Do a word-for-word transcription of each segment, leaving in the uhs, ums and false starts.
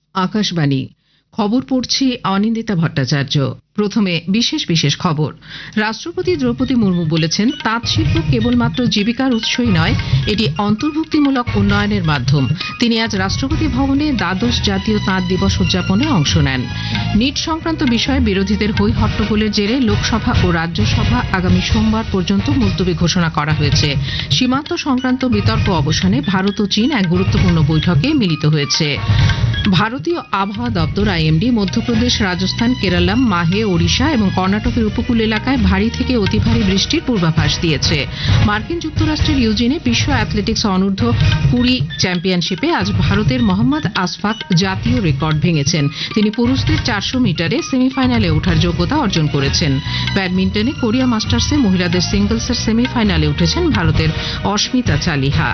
আকাশবাণী খবর পড়ছি অনিন্দিতা ভট্টাচার্য। প্রথমে বিশেষ বিশেষ খবর। রাষ্ট্রপতি দ্রৌপদী মুর্মু বলেছেন, তাঁত শিল্প কেবলমাত্র জীবিকার উৎসই নয়, এটি অন্তর্ভুক্তিমূলক উন্নয়নের মাধ্যম। তিনি আজ রাষ্ট্রপতি ভবনে দ্বাদশ জাতীয় তাঁত দিবস উদযাপনে অংশ নেন। নিট সংক্রান্ত বিষয়ে বিরোধীদের হৈ হট্টগোলের জেরে লোকসভা ও রাজ্যসভা আগামী সোমবার পর্যন্ত মুলতবি ঘোষণা করা হয়েছে। সীমান্ত সংক্রান্ত বিতর্ক অবসানে ভারত ও চীন এক গুরুত্বপূর্ণ বৈঠকে মিলিত হয়েছে। ভারতীয় আবহাওয়া দপ্তর আইএমডি মধ্যপ্রদেশ, রাজস্থান, কেরালাম, মাহে, ওড়িশা এবং কর্ণাটকের উপকূল এলাকায় ভারী থেকে অতি ভারী বৃষ্টির পূর্বাভাস দিয়েছে। মার্কিন যুক্তরাষ্ট্রের ইউজিনে বিশ্ব অ্যাথলেটিক্স অনূর্ধ্ব কুড়ি চ্যাম্পিয়নশিপে আজ ভারতের মোহাম্মদ আসফাক জাতীয় রেকর্ড ভেঙেছেন। তিনি পুরুষদের চারশো মিটারে সেমিফাইনালে ওঠার যোগ্যতা অর্জন করেছেন। ব্যাডমিন্টনে কোরিয়া মাস্টার্সে মহিলাদের সিঙ্গলসের সেমিফাইনালে উঠেছেন ভারতের অস্মিতা চালিহা।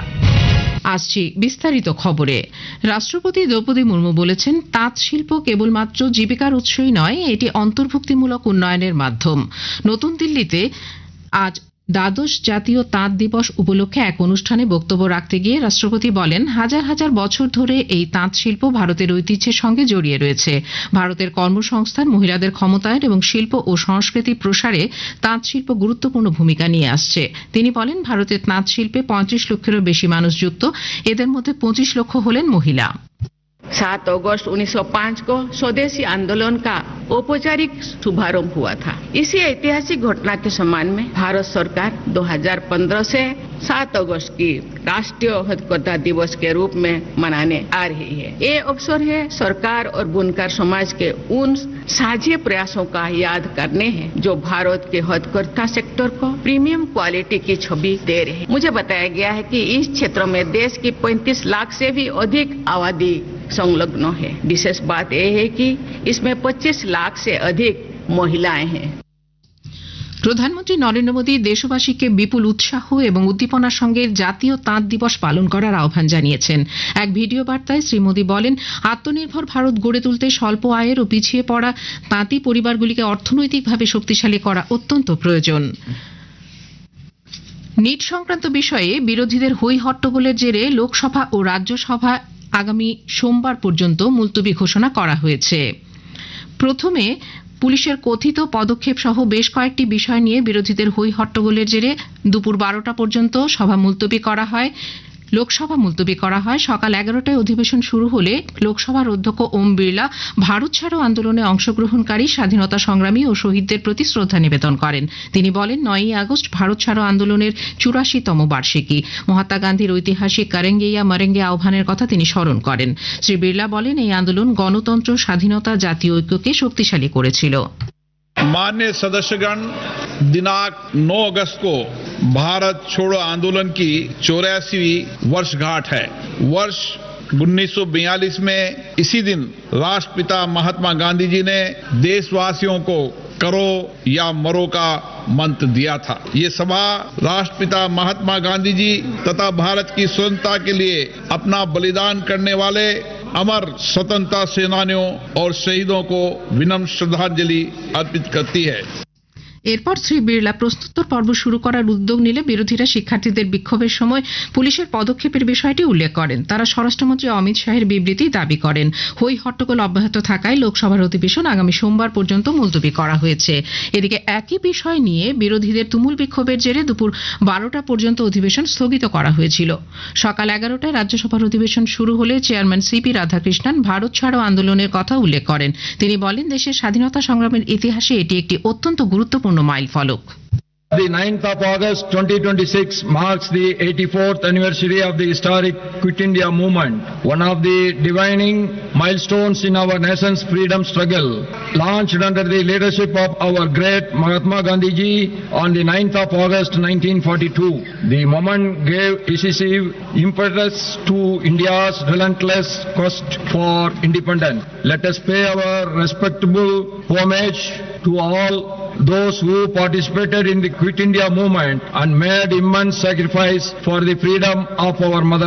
আসছি বিস্তারিত খবরে। রাষ্ট্রপতি দ্রৌপদী মুর্মু বলেছেন, তাঁত শিল্প কেবলমাত্র জীবিকার উৎসই নয়, এটি অন্তর্ভুক্তিমূলক উন্নয়নের মাধ্যম। নতুন দিল্লিতে আজ দ্বাদশ জাতীয় তাঁত দিবস উপলক্ষে এক অনুষ্ঠানে বক্তব্য রাখতে গিয়ে রাষ্ট্রপতি বলেন, হাজার হাজার বছর ধরে এই তাঁত শিল্প ভারতের ঐতিহ্যের সঙ্গে জড়িয়ে রয়েছে। ভারতের কর্মসংস্থান, মহিলাদের ক্ষমতায়ন এবং শিল্প ও সংস্কৃতি প্রসারে তাঁত শিল্প গুরুত্বপূর্ণ ভূমিকা নিয়ে আসছে। তিনি বলেন, ভারতের তাঁত শিল্পে পঁয়ত্রিশ লক্ষেরও বেশি মানুষ যুক্ত, এদের মধ্যে পঁচিশ লক্ষ হলেন মহিলা। सात अगस्त उन्नीस सौ पाँच को स्वदेशी आंदोलन का औपचारिक शुभारंभ हुआ था। इसी ऐतिहासिक घटना के सम्मान में भारत सरकार दो हज़ार पंद्रह से सात अगस्त की राष्ट्रीय हथकरघा दिवस के रूप में मनाने आ रही है। ये अवसर है सरकार और बुनकर समाज के उन साझे प्रयासों का याद करने हैं जो भारत के हथकरघा सेक्टर को प्रीमियम क्वालिटी की छवि दे रहे हैं। मुझे बताया गया है कि इस क्षेत्र में देश की पैंतीस लाख से भी अधिक आबादी संलग्न है। विशेष बात यह है कि इसमें पच्चीस लाख से अधिक महिलाएं हैं। প্রধানমন্ত্রী নরেন্দ্র মোদী দেশবাসীকে বিপুল উৎসাহ এবং উদ্দীপনার সঙ্গে জাতীয় তাঁত দিবস পালন করার আহ্বান জানিয়েছেন। এক ভিডিও বার্তায় শ্রী মোদী বলেন, আত্মনির্ভর ভারত গড়ে তুলতে স্বল্প আয়ের ও পিছিয়ে পড়া তাঁতি পরিবারগুলিকে অর্থনৈতিকভাবে শক্তিশালী করা অত্যন্ত প্রয়োজন। নিট সংক্রান্ত বিষয়ে বিরোধীদের হৈ হট্টগোলের জেরে লোকসভা ও রাজ্যসভা আগামী সোমবার পর্যন্ত মুলতবি ঘোষণা করা হয়েছে। প্রথমে পুলিশের কথিত পদক্ষেপ সহ বেশ কয়েকটি বিষয় নিয়ে বিরোধীদের হৈ হট্টগোলের জেরে দুপুর বারোটা পর্যন্ত সভা মুলতবি করা হয় লোকসভা মুলতবি করা হয়। সকাল এগারোটায় অধিবেশন শুরু হলে লোকসভার অধ্যক্ষ ওম বিড়লা ভারত ছাড়ো আন্দোলনে অংশগ্রহণকারী স্বাধীনতা সংগ্রামী ও শহীদদের প্রতি শ্রদ্ধা নিবেদন করেন। তিনি বলেন, নয়ই আগস্ট ভারত ছাড়ো আন্দোলনের চুরাশিতম বার্ষিকী। মহাত্মা গান্ধীর ঐতিহাসিক কারেঙ্গেইয়া মারেঙ্গে আহ্বানের কথা তিনি স্মরণ করেন। শ্রী বিড়লা বলেন, এই আন্দোলন গণতন্ত্র, স্বাধীনতা, জাতীয় ঐক্যকে শক্তিশালী করেছিল। माननीय सदस्यगण, दिनांक नौ अगस्त को भारत छोड़ो आंदोलन की चौरासीवीं वर्षगांठ है। वर्ष उन्नीस सौ बयालीस में इसी दिन राष्ट्रपिता महात्मा गांधी जी ने देशवासियों को करो या मरो का मंत्र दिया था। ये सभा राष्ट्रपिता महात्मा गांधी जी तथा भारत की स्वतंत्रता के लिए अपना बलिदान करने वाले अमर स्वतंत्रता सेनानियों और शहीदों को विनम्र श्रद्धांजलि अर्पित करती है। এরপর শ্রী বিড়লা প্রশ্নোত্তর পর্ব শুরু করার উদ্যোগ নিলে বিরোধীরা শিক্ষার্থীদের বিক্ষোভের সময় পুলিশের পদক্ষেপের বিষয়টি উল্লেখ করেন। তারা স্বরাষ্ট্রমন্ত্রী অমিত শাহের বিবৃতি দাবি করেন। হৈ হট্টগোল অব্যাহত থাকায় লোকসভার অধিবেশন আগামী সোমবার পর্যন্ত মুলতবি করা হয়েছে। এদিকে একই বিষয় নিয়ে বিরোধীদের তুমুল বিক্ষোভের জেরে দুপুর বারোটা পর্যন্ত অধিবেশন স্থগিত করা হয়েছিল। সকাল এগারোটায় রাজ্যসভার অধিবেশন শুরু হলে চেয়ারম্যান সিপি রাধাকৃষ্ণন ভারত ছাড়ো আন্দোলনের কথা উল্লেখ করেন। তিনি বলেন, দেশের স্বাধীনতা সংগ্রামের ইতিহাসে এটি একটি অত্যন্ত গুরুত্বপূর্ণ মাইল ফলক। The ninth of August twenty twenty-six marks the eighty-fourth anniversary of the historic Quit India movement, one of the defining milestones in our nation's freedom struggle. Launched under the leadership of our great Mahatma Gandhi ji on the ninth of August nineteen forty-two, the movement gave decisive impetus to India's relentless quest for independence. Let us pay our respectable homage to all those who participated in the Quit India movement and made immense sacrifice for the freedom of our mother